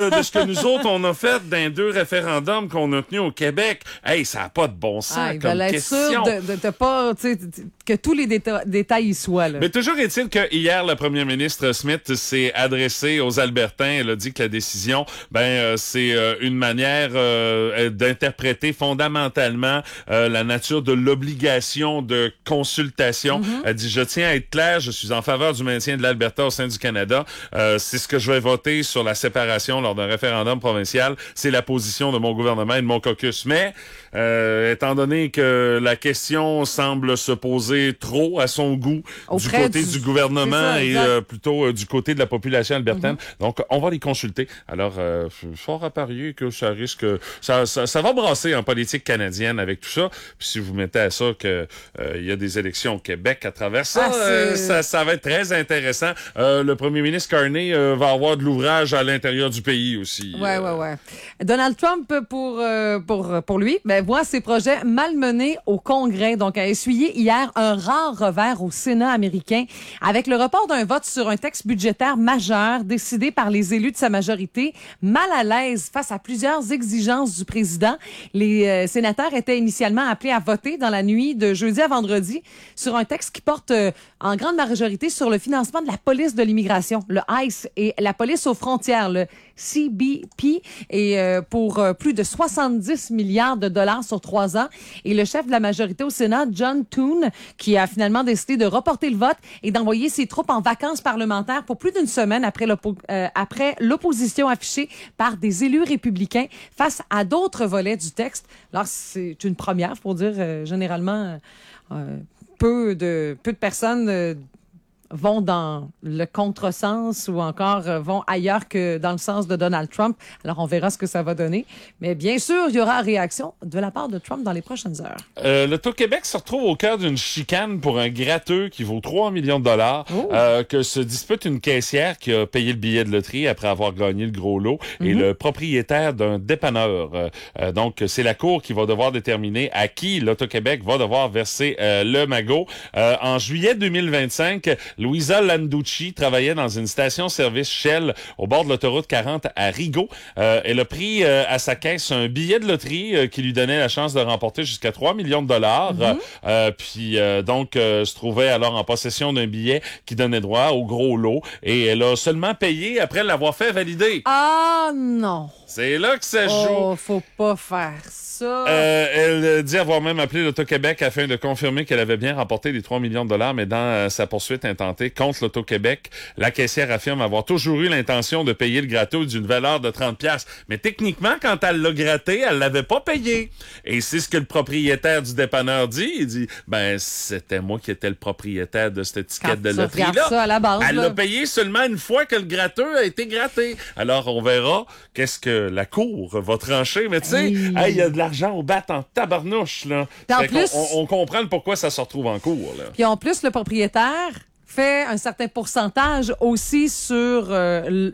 de ce que nous autres, on a fait dans 2 référendums qu'on a tenus au Québec. Hey, ça n'a pas de bon sens Ils comme veulent être question. sûrs de pas, que tous les détails y soient. Là. Mais toujours est-il que hier, le premier ministre Smith s'est adressé aux Albertains. Elle a dit que la décision, c'est une manière d'interpréter fondamentalement la nature de l'obligation de consultation. Elle dit, je tiens à être clair, je suis en faveur du maintien de l'Alberta au sein du Canada. C'est ce que je vais voter sur la séparation lors d'un référendum provincial. C'est la position de mon gouvernement et de mon caucus. Mais, étant donné que la question semble se poser trop à son goût du côté du gouvernement et plutôt du côté de la population albertaine, donc on va les consulter. Alors, fort à parier que ça risque... Ça va brasser en politique canadienne avec tout ça. Puis si vous mettez à ça que il y a des élections au Québec à travers ça, ça va être très intéressant. Le premier ministre Carney va avoir de l'ouvrage à l'intérieur du pays aussi. Ouais. Donald Trump, pour lui, voit ses projets malmenés au Congrès. Donc, a essuyé hier un rare revers au Sénat américain avec le report d'un vote sur un texte budgétaire majeur décidé par les élus de sa majorité. Mal à l'aise face à plusieurs exigences du président, les sénateurs étaient initialement appelés à voter dans la nuit de jeudi à vendredi sur un texte qui porte en grande majorité sur le financement de la police de l'immigration, le ICE, et la police aux frontières, le CBP, et pour plus de 70 milliards de dollars sur 3 ans. Et le chef de la majorité au Sénat, John Thune, qui a finalement décidé de reporter le vote et d'envoyer ses troupes en vacances parlementaires pour plus d'une semaine après l'opposition affichée par des élus républicains face à d'autres volets du texte. Alors, c'est une première, pour dire généralement peu de personnes vont dans le contresens ou encore vont ailleurs que dans le sens de Donald Trump. Alors, on verra ce que ça va donner. Mais bien sûr, il y aura réaction de la part de Trump dans les prochaines heures. L'Auto-Québec se retrouve au cœur d'une chicane pour un gratteux qui vaut 3 millions de dollars, que se dispute une caissière qui a payé le billet de loterie après avoir gagné le gros lot et le propriétaire d'un dépanneur. Donc, c'est la Cour qui va devoir déterminer à qui l'Auto-Québec va devoir verser le magot. En juillet 2025, Louisa Landucci travaillait dans une station-service Shell au bord de l'autoroute 40 à Rigaud. Elle a pris à sa caisse un billet de loterie qui lui donnait la chance de remporter jusqu'à 3 millions de dollars. Donc, se trouvait alors en possession d'un billet qui donnait droit au gros lot. Et elle a seulement payé après l'avoir fait valider. Ah non! C'est là que ça joue. Oh, faut pas faire ça. Elle dit avoir même appelé l'Auto-Québec afin de confirmer qu'elle avait bien remporté les 3 millions de dollars, mais dans sa poursuite intentée contre l'Auto-Québec, la caissière affirme avoir toujours eu l'intention de payer le gratteux d'une valeur de 30$. Mais techniquement, quand elle l'a gratté, elle l'avait pas payé. Et c'est ce que le propriétaire du dépanneur dit. Il dit, c'était moi qui étais le propriétaire de cette étiquette de loterie-là. Ça à la base, elle l'a payé seulement une fois que le gratteux a été gratté. Alors, on verra qu'est-ce que la Cour va trancher. Mais tu sais, il y a de l'argent au bat en tabarnouche, là. En plus, on comprend pourquoi ça se retrouve en cours, là. Puis en plus, le propriétaire fait un certain pourcentage aussi sur un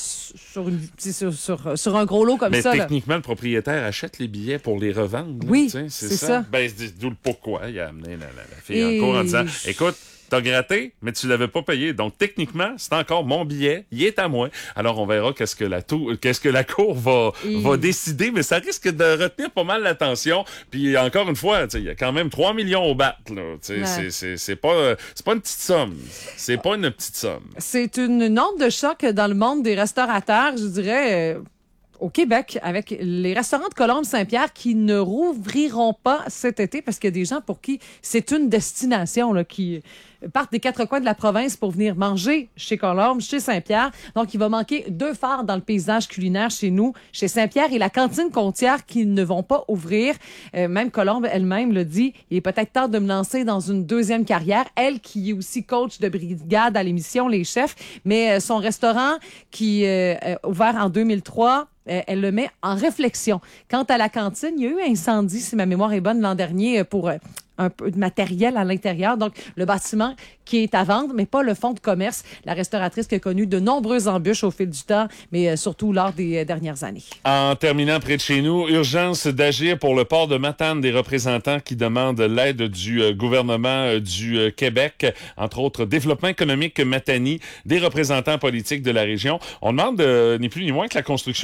gros lot comme ça. Mais techniquement, le propriétaire achète les billets pour les revendre. Là, oui, c'est ça. D'où le pourquoi il a amené la fille en cours en disant, écoute, t'as gratté, mais tu l'avais pas payé. Donc, techniquement, c'est encore mon billet. Il est à moi. Alors, on verra qu'est-ce que la Cour va décider, mais ça risque de retenir pas mal l'attention. Puis, encore une fois, il y a quand même 3 millions au bat, là. C'est pas une petite somme. C'est pas une petite somme. C'est une onde de choc dans le monde des restaurateurs, je dirais, au Québec, avec les restaurants de Colombe-Saint-Pierre qui ne rouvriront pas cet été parce qu'il y a des gens pour qui c'est une destination, là, qui partent des 4 coins de la province pour venir manger chez Colombe, chez Saint-Pierre. Donc, il va manquer 2 phares dans le paysage culinaire chez nous, chez Saint-Pierre et la cantine côtière qui ne vont pas ouvrir. Même Colombe elle-même le dit, il est peut-être temps de me lancer dans une deuxième carrière. Elle qui est aussi coach de brigade à l'émission Les Chefs, mais son restaurant qui est ouvert en 2003, elle le met en réflexion. Quant à la cantine, il y a eu un incendie, si ma mémoire est bonne, l'an dernier pour un peu de matériel à l'intérieur. Donc, le bâtiment qui est à vendre, mais pas le fonds de commerce. La restauratrice qui a connu de nombreuses embûches au fil du temps, mais surtout lors des dernières années. En terminant près de chez nous, urgence d'agir pour le port de Matane, des représentants qui demandent l'aide du gouvernement du Québec, entre autres Développement économique Matani, des représentants politiques de la région. On demande ni plus ni moins que la construction